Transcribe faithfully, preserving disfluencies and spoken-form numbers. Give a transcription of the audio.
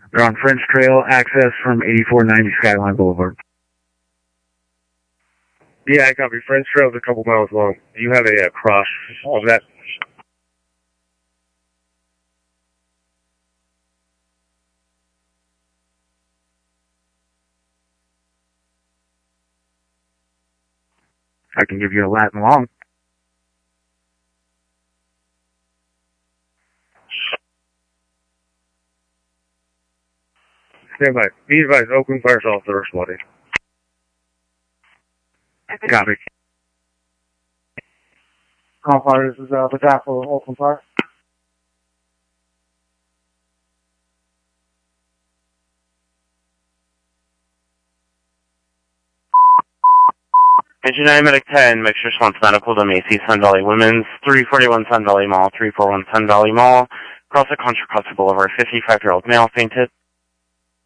They're on French Trail, access from eighty-four ninety Skyline Boulevard. Yeah, I copy. French Trail is a couple miles long. Do you have a uh, cross of that? I can give you a Latin long. Stand by. Be advised, Oakland fires off the responding. Copy. Call fire, this is uh, the guy for Oakland Fire. Engine nine Medic ten, mixed response medical to Macy's Sun Valley Women's, three forty-one Sun Valley Mall, three forty-one Sun Valley Mall, across the Contra Costa Boulevard, fifty-five-year-old male fainted.